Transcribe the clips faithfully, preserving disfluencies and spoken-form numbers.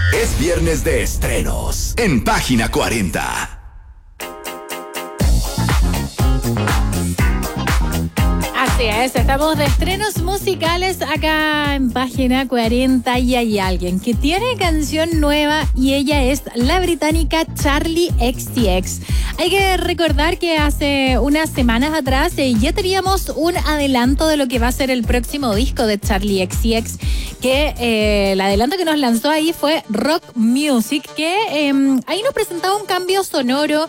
Es viernes de estrenos en Página cuarenta. Así es, estamos de estrenos musicales acá en Página cuarenta y hay alguien que tiene canción nueva y ella es la británica Charli X C X. Hay que recordar que hace unas semanas atrás eh, ya teníamos un adelanto de lo que va a ser el próximo disco de Charli X C X, que eh, el adelanto que nos lanzó ahí fue Rock Music, que eh, ahí nos presentaba un cambio sonoro,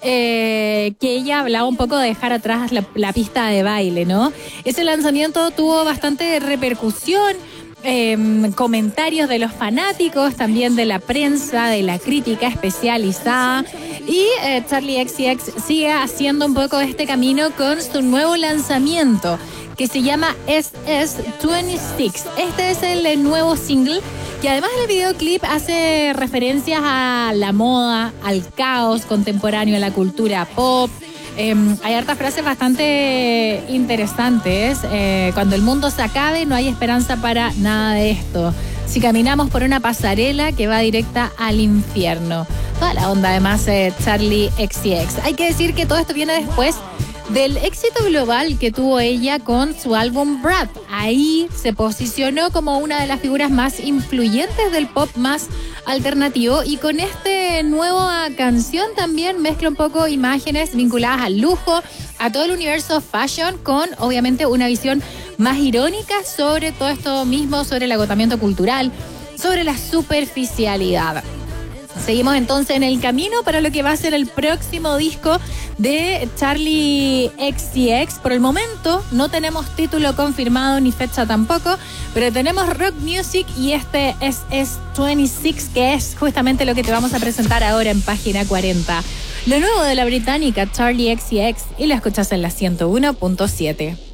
eh, que ella hablaba un poco de dejar atrás la, la pista de baile, ¿no? Ese lanzamiento tuvo bastante repercusión, eh, comentarios de los fanáticos, también de la prensa, de la crítica especializada. Y eh, Charli X C X sigue haciendo un poco este camino con su nuevo lanzamiento, que se llama S S veintiséis. Este es el nuevo single, que además del videoclip hace referencias a la moda, al caos contemporáneo, a la cultura pop. Eh, hay hartas frases bastante interesantes. Eh, cuando el mundo se acabe, no hay esperanza para nada de esto. Si caminamos por una pasarela que va directa al infierno. Toda la onda, además, eh, Charli X C X. Hay que decir que todo esto viene después del éxito global que tuvo ella con su álbum Brad. Ahí se posicionó como una de las figuras más influyentes del pop más alternativo, y con esta nueva canción también mezcla un poco imágenes vinculadas al lujo, a todo el universo fashion, con obviamente una visión más irónica sobre todo esto mismo, sobre el agotamiento cultural, sobre la superficialidad. Seguimos entonces en el camino para lo que va a ser el próximo disco de Charli X C X. Por el momento no tenemos título confirmado ni fecha tampoco, pero tenemos Rock Music y este S S veintiséis, que es justamente lo que te vamos a presentar ahora en Página cuarenta. Lo nuevo de la británica Charli X C X, y lo escuchas en la ciento uno punto siete.